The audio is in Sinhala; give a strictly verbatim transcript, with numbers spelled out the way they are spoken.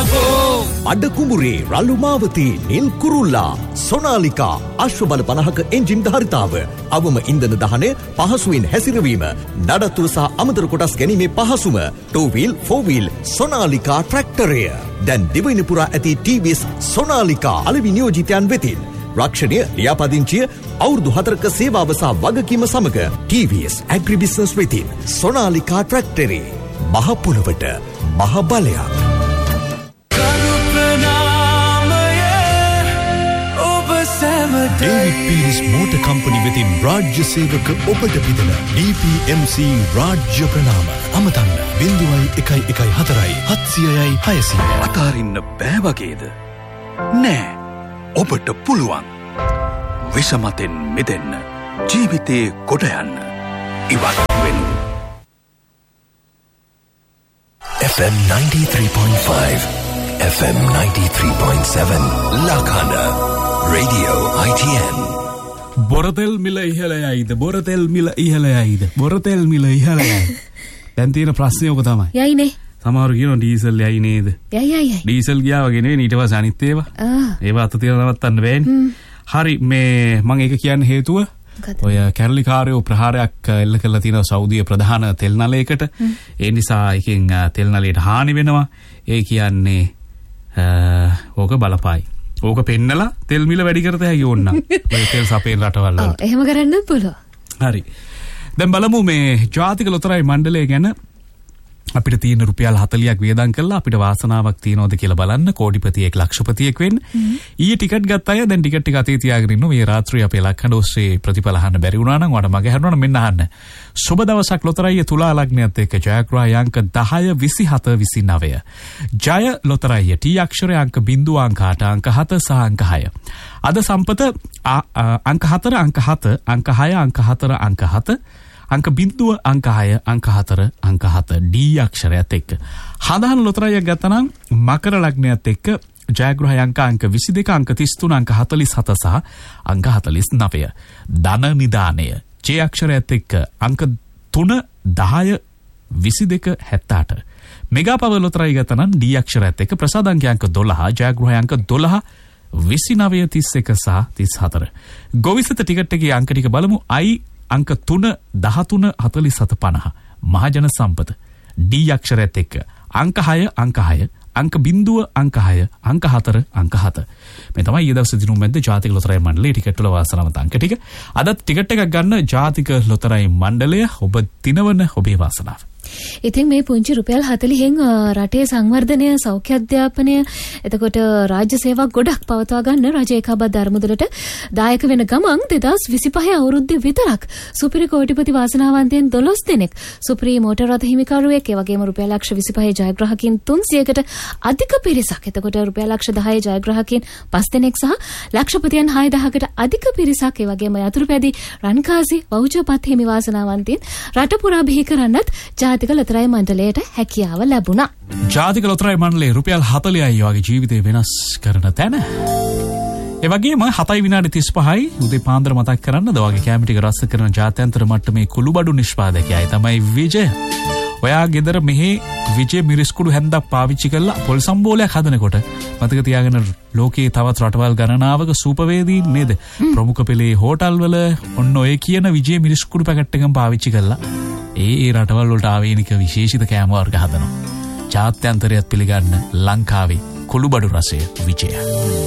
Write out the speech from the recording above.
අඩ කුඹුරේ රළු මාවතී නිල් කුරුල්ලා සොනාලිකා අශ්වබල පනහක එන්ජින් ධාරිතාව අවම ඉන්ධන දහනය පහසුවෙන් හැසිරවීම නඩත්තුව සහ අමතර කොටස් ගැනීමේ පහසුම ටූ වීල් ෆෝර් වීල් සොනාලිකා ට්‍රැක්ටරය දැන් දිවයින පුරා ඇති ටී වී එස් සොනාලිකා අලෙවි නියෝජිතයන් වෙතින් රක්ෂණය ලියාපදිංචිය අවුරුදු හතරක සේවාව සහ වගකීම සමග ටී වී එස් ඇග්‍රි බිස්නස් වෙතින් සොනාලිකා ට්‍රැක්ටරේ මහ පොළොවට මහ බලයක්. David Pierce Motor Company වෙතින් රාජ්‍ය සේවක ඔබට පිදෙන ඩී පී එම් සී රාජ්‍ය ප්‍රණාම අමතන්න බිංදුවයි එකයි එකයි හතරයි හත්සියයයි හයසිය. අතාරින්න බෑ වගේද? නෑ, ඔබට පුළුවන්. විෂමතෙන් මිදෙන්න, ජීවිතේ කොට යන්න, ඉවත් වෙන්න. F M ninety-three point five, F M ninety-three point seven, Lakana Radio I T N. බොරතෙල් මිල ඉහළයයිද? බොරතෙල් මිල ඉහළයයිද? බොරතෙල් මිල ඉහළයයි. දැන් තියෙන ප්‍රශ්නේ ඔක තමයි. යයිනේ. සමහරු කියනවා ඩීසල් යයි නේද? යයි යයි යයි. ඩීසල් ගියා වගේ නෙවෙයි ඊට පස්සේ අනිත් ඒවා. ආ. ඒවා අත තියලා නවත්තන්න බෑනේ. හරි මේ මම ඒක කියන්න හේතුව ඔය කැරලි කාර්යෝ ප්‍රහාරයක් එල්ල කරලා තියෙනවා සෞදිය ප්‍රධාන තෙල් නලයකට. ඒ නිසා එකෙන් තෙල් නලයට හානි වෙනවා. ඒ කියන්නේ ඕක බලපායි. ඕක පෙන්නලා තෙල් මිල වැඩි කරත හැකි ඕනනම්. ඔය තෙල් සපේන රටවල් වල. ඔව් එහෙම කරන්නත් පුළුවන්. හරි. දැන් බලමු මේ ජාතික ලොතරැයි මණ්ඩලය ගැන අපිට තියෙන රුපියල් හතලියක් වියදම් කළා අපිට වාසනාවක් තියනවද කියලා බලන්න කෝටිපතියෙක් ලක්ෂපතියෙක් වෙන්න. ඊයේ ටිකට් ගත්ත අය දැන් ටිකට් ටික අතේ තියාගෙන ඉන්නවා. මේ රාත්‍රියේ අපේ ලක්හඬ ඔස්සේ ප්‍රතිඵල අහන්න බැරි වුණා නම් ඔයාලට මගේ හැරෙනවා නම් මෙන්න අහන්න. සුබ දවසක් ලොතරැයි තුලා ලග්නයත් එක්ක ජයග්‍රහය අංක දහය විසිහත විසිනවය. ජය ලොතරැයි ටී අක්ෂරය අංක බිංදුව අංක අට අංක හත සහ අංක හය. අද සම්පත අංක හතර අංක හත අංක හය අංක හතර අංක හත අංක බිංදුව අංක හය අංක හතර අංක හත ඩී අක්ෂරයත් එක්ක. හදාන ලොතරැයියක් ගත්තනම් මකර ලග්නයත් එක්ක ජයග්‍රහය අංක අංක විසිදෙක අංක තිස්තුන අංක හතලිස් හත සහ අංක හතලිස් නවය. ධන නිදානය ජේ අක්ෂරයත් එක්ක අංක තුන දහය විසිදෙක හැත්තඅට. මෙගා පවර් ලොතරැයි ගත්තනම් ඩී අක්ෂරයත් එක්ක ප්‍රසාද අංක අංක දොළහ ජයග්‍රහය අංක දොළහ විසිනවය තිස් එක සහ තිස් හතර. ගොවිසත ටිකට් එකේ අංක ටික බලමු. අයි අංක තුන දහතුන හතලිස් හත පනහ මහජන සම්පත ඩී අක්ෂරයත් එක්ක අංක හය අංක හය අංක බිංදුව අංක හය අංක හතර අංක හත. මේ තමයි ඊයේ දවසේ දිනුම් මැද්දේ ජාතික ලොතරැයි මණ්ඩලයේ ටිකට් වල වාසනාවන්ත අංක ටික. අදත් ටිකට් එකක් ගන්න ජාතික ලොතරැයි මණ්ඩලය ඔබ දිනවන ඔබේ වාසනාව. ඉතින් මේ පුංචි රුපියල් හතලිහෙන් රටේ සංවර්ධනය සෞඛ්‍ය අධ්‍යාපනය එතකොට රාජ්‍ය සේවා ගොඩක් පවත්වා ගන්න රජ ඒකාබද්ධ අරමුදලට දායක වෙන ගමන් දෙදහස් විසිපහ අවුරුද්දේ විතරක් සුපිරි කෝටිපති වාසනාවන්තයන් දොළොස් දෙනෙක් සුපිරි මෝටර් රථ හිමිකරුවෙක් ඒ වගේම රුපියල් ලක්ෂ විසිපහේ ජයග්‍රාහකයන් තුන්සියයකට අධික පිරිසක් එතකොට රුපියල් ලක්ෂ දහයේ ජයග්‍රාහකයන් පස් දෙනෙක් සහ ලක්ෂපතියන් හය දහයකට අධික පිරිසක් ඒ වගේම යතුරුපැදි රන්කාසි වෞචරපත් හිමි වාසනාවන්තයන් රට පුරා බිහි කරන්නත් ජාතික ලොතරැයි මණ්ඩලයට හැකියාව ලැබුණා. ජාතික ලොතරැයි මණ්ඩලයේ රුපියල් හතලිහයි වගේ ජීවිතේ වෙනස් කරන තැන. ඒ වගේම හතයි විනාඩි තිස්පහයි උදේ පාන්දර මතක් කරන්න ද වගේ කැමි ටික රස කරන ජාත්‍යන්තර මට්ටමේ කුළුබඩු නිෂ්පාදකයයි තමයි විජය. ඔයා ගෙදර මෙහි විජය මිරිස්කුඩු හැන්දක් පාවිච්චි කරලා පොල් සම්බෝලයක් හදනකොට මතක තියාගෙන ලෝකයේ තවත් රටවල් ගණනාවක සූපවේදීන් නේද ප්‍රමුඛ පෙළේ හෝටල් වල ඔන්න ඔය කියන විජය මිරිස්කුඩු පැකට් එකක් පාවිච්චි කරලා ඒ ඒ රටවල් වලට ආවේනික විශේෂිත කෑම වර්ග හදනවා. ජාත්‍යන්තරයත් පිළිගන්න ලංකාවේ කුළුබඩු රසය විජය.